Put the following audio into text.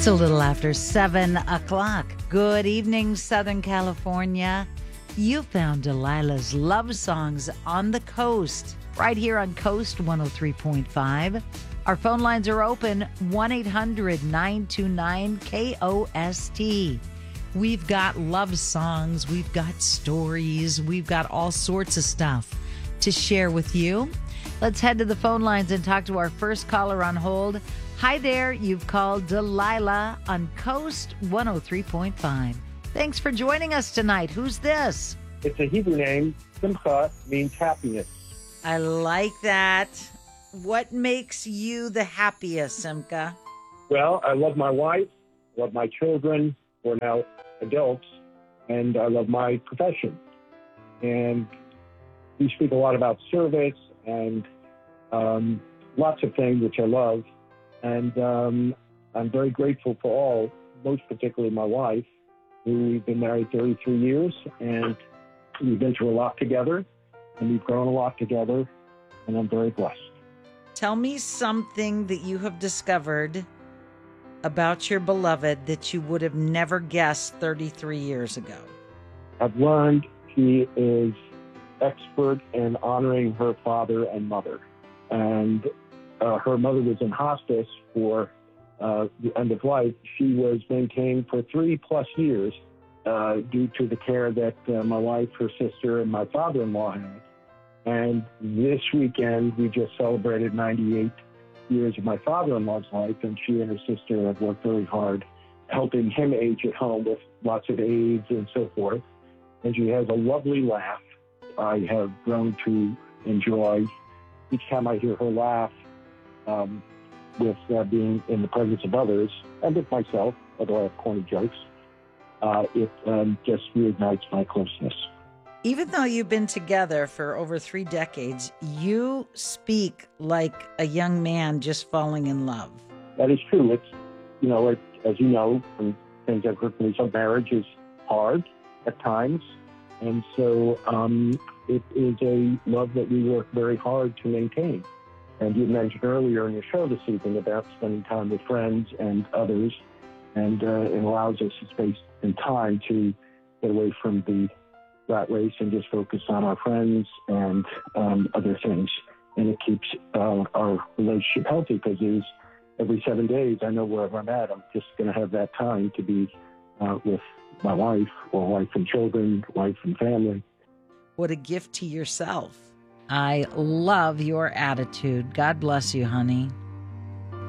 It's a little after 7 o'clock. Good evening, Southern California. You found Delilah's Love Songs on the Coast, right here on Coast 103.5. Our phone lines are open, 1-800-929-KOST. We've got love songs, we've got stories, we've got all sorts of stuff to share with you. Let's head to the phone lines and talk to our first caller on hold. Hi there, you've called Delilah on Coast 103.5. Thanks for joining us tonight. Who's this? It's a Hebrew name. Simcha means happiness. I like that. What makes you the happiest, Simcha? Well, I love my wife, love my children, who are now adults, and I love my profession. And we speak a lot about service and lots of things which I love. And I'm very grateful for all, most particularly my wife, who we've been married 33 years, and we've been through a lot together, and we've grown a lot together, and I'm very blessed. Tell me something that you have discovered about your beloved that you would have never guessed 33 years ago. I've learned he is expert in honoring her father and mother. And her mother was in hospice for the end of life. She was maintained for 3+ years due to the care that my wife, her sister, and my father-in-law had. And this weekend, we just celebrated 98 years of my father-in-law's life, and she and her sister have worked very hard helping him age at home with lots of aids and so forth. And she has a lovely laugh. I have grown to enjoy each time I hear her laugh with being in the presence of others and with myself, although I have corny jokes. It just reignites my closeness. Even though you've been together for over 3 decades, you speak like a young man just falling in love. That is true. It's, as you know, from things I've heard from me, some marriage is hard at times. And so it is a love that we work very hard to maintain. And you mentioned earlier in your show this evening about spending time with friends and others, and it allows us a space and time to get away from the rat race and just focus on our friends and other things. And it keeps our relationship healthy because every 7 days, I know wherever I'm at, I'm just going to have that time to be with my wife or wife and children, wife and family. What a gift to yourself. I love your attitude. God bless you, honey.